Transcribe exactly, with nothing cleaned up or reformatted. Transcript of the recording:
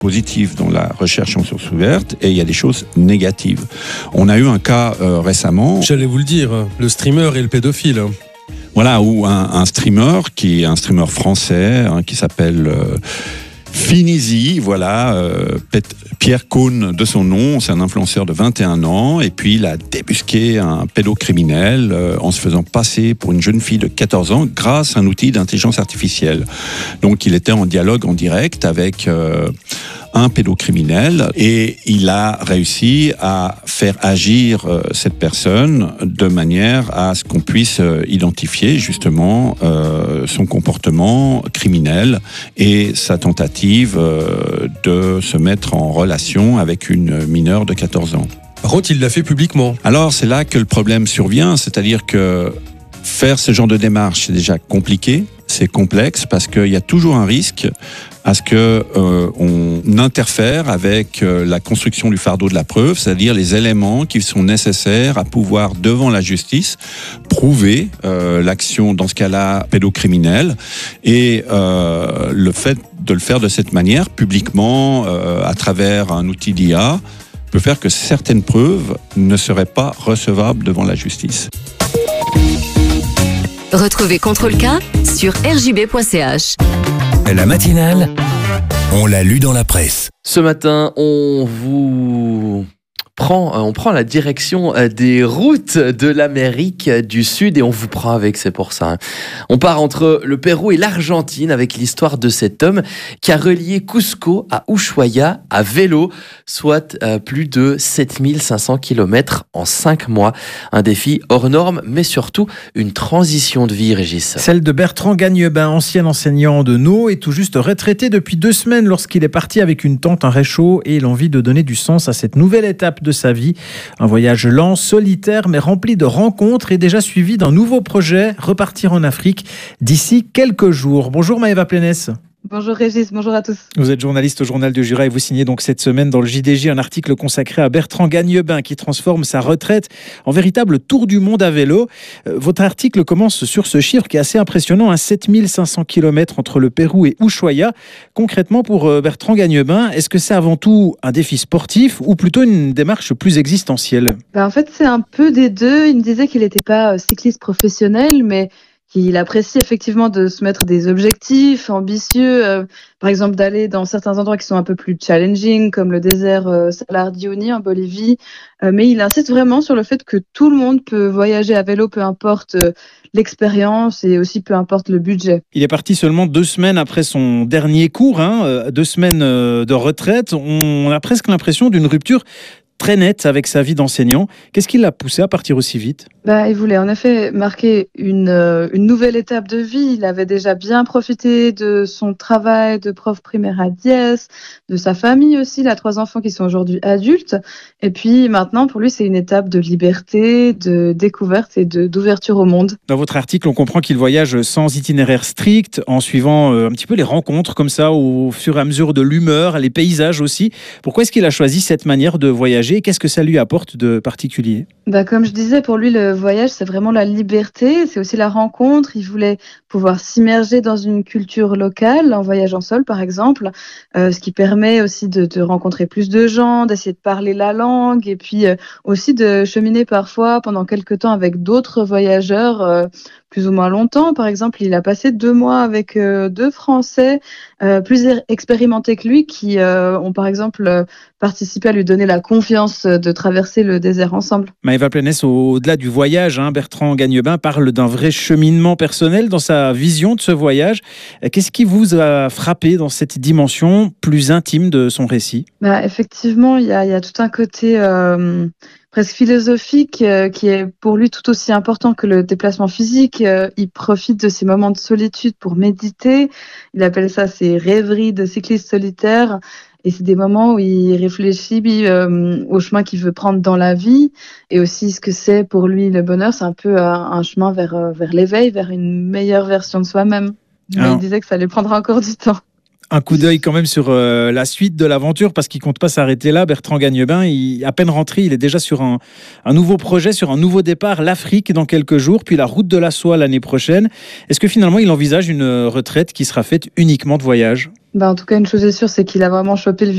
positives dans la recherche en source ouverte et il y a des choses négatives. On a eu un cas euh, récemment. J'allais vous le dire, le streamer et le pédophile. Voilà, où un, un streamer, qui est un streamer français, hein, qui s'appelle euh, Finizi, voilà, euh, Pet- Pierre Cohn de son nom, c'est un influenceur de vingt et un ans, et puis il a débusqué un pédocriminel euh, en se faisant passer pour une jeune fille de quatorze ans grâce à un outil d'intelligence artificielle. Donc il était en dialogue en direct avec euh, un pédocriminel et il a réussi à faire agir euh, cette personne de manière à ce qu'on puisse euh, identifier justement euh, son comportement criminel et sa tentative euh, de se mettre en relation avec une mineure de quatorze ans. Par contre, il l'a fait publiquement. Alors c'est là que le problème survient, c'est-à-dire que faire ce genre de démarche, c'est déjà compliqué, c'est complexe parce qu'il y a toujours un risque à ce que euh, on interfère avec euh, la construction du fardeau de la preuve, c'est-à-dire les éléments qui sont nécessaires à pouvoir, devant la justice, prouver euh, l'action, dans ce cas-là, pédocriminelle. Et euh, le fait de le faire de cette manière, publiquement, euh, à travers un outil d'I A, peut faire que certaines preuves ne seraient pas recevables devant la justice. Retrouvez Contrôle K sur r j b point c h. La matinale, on l'a lu dans la presse. Ce matin, on vous prend, on prend la direction des routes de l'Amérique du Sud et on vous prend avec, c'est pour ça. On part entre le Pérou et l'Argentine avec l'histoire de cet homme qui a relié Cusco à Ushuaia à vélo, soit euh, plus de sept mille cinq cents kilomètres en cinq mois. Un défi hors norme, mais surtout une transition de vie, Régis. Celle de Bertrand Gagnebin, ancien enseignant de Neau et tout juste retraité depuis deux semaines lorsqu'il est parti avec une tente, un réchaud et l'envie de donner du sens à cette nouvelle étape de sa vie. Un voyage lent, solitaire, mais rempli de rencontres et déjà suivi d'un nouveau projet, repartir en Afrique d'ici quelques jours. Bonjour Maëva Plénès. Bonjour Régis, bonjour à tous. Vous êtes journaliste au Journal du Jura et vous signez donc cette semaine dans le J D J un article consacré à Bertrand Gagnebin qui transforme sa retraite en véritable tour du monde à vélo. Euh, votre article commence sur ce chiffre qui est assez impressionnant, hein, sept mille cinq cents kilomètres entre le Pérou et Ushuaia. Concrètement pour euh, Bertrand Gagnebin, est-ce que c'est avant tout un défi sportif ou plutôt une démarche plus existentielle ? Ben, en fait c'est un peu des deux. Il me disait qu'il n'était pas cycliste professionnel mais qu'il apprécie effectivement de se mettre des objectifs ambitieux, euh, par exemple d'aller dans certains endroits qui sont un peu plus challenging, comme le désert euh, Salar de Uyuni en Bolivie. Euh, mais il insiste vraiment sur le fait que tout le monde peut voyager à vélo, peu importe euh, l'expérience et aussi peu importe le budget. Il est parti seulement deux semaines après son dernier cours, hein, deux semaines de retraite. On a presque l'impression d'une rupture très nette avec sa vie d'enseignant. Qu'est-ce qui l'a poussé à partir aussi vite ? Bah, il voulait en effet marquer une, euh, une nouvelle étape de vie. Il avait déjà bien profité de son travail de prof primaire à Diès, de sa famille aussi. Il a trois enfants qui sont aujourd'hui adultes. Et puis maintenant, pour lui, c'est une étape de liberté, de découverte et de, d'ouverture au monde. Dans votre article, on comprend qu'il voyage sans itinéraire strict, en suivant euh, un petit peu les rencontres, comme ça, au fur et à mesure de l'humeur, les paysages aussi. Pourquoi est-ce qu'il a choisi cette manière de voyager ? Qu'est-ce que ça lui apporte de particulier ? Bah, comme je disais, pour lui, le voyage, c'est vraiment la liberté, c'est aussi la rencontre. Il voulait pouvoir s'immerger dans une culture locale, en voyageant seul, par exemple, euh, ce qui permet aussi de, de rencontrer plus de gens, d'essayer de parler la langue, et puis euh, aussi de cheminer parfois pendant quelques temps avec d'autres voyageurs, euh, plus ou moins longtemps. Par exemple, il a passé deux mois avec euh, deux Français euh, plus expérimentés que lui, qui euh, ont par exemple euh, participé à lui donner la confiance de traverser le désert ensemble. Maëva Plénès, au-delà du voyage, hein, Bertrand Gagnebin parle d'un vrai cheminement personnel dans sa vision de ce voyage. Qu'est-ce qui vous a frappé dans cette dimension plus intime de son récit ? Bah, effectivement, il y a, il y a tout un côté euh, presque philosophique euh, qui est pour lui tout aussi important que le déplacement physique. Euh, il profite de ces moments de solitude pour méditer. Il appelle ça ses rêveries de cycliste solitaire. Et c'est des moments où il réfléchit euh, au chemin qu'il veut prendre dans la vie et aussi ce que c'est pour lui le bonheur. C'est un peu euh, un chemin vers, euh, vers l'éveil, vers une meilleure version de soi-même. Mais Alors, il disait que ça allait prendre encore du temps. Un coup d'œil quand même sur euh, la suite de l'aventure parce qu'il ne compte pas s'arrêter là. Bertrand Gagnebin, il, à peine rentré, il est déjà sur un, un nouveau projet, sur un nouveau départ, l'Afrique dans quelques jours, puis la route de la soie l'année prochaine. Est-ce que finalement il envisage une retraite qui sera faite uniquement de voyage ? Bah, en tout cas, une chose est sûre, c'est qu'il a vraiment chopé le